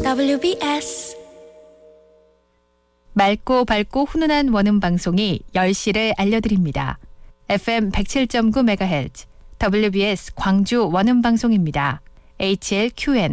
WBS 맑고 밝고 훈훈한 원음 방송이 10시를 알려드립니다. FM 107.9MHz WBS 광주 원음 방송입니다. HLQN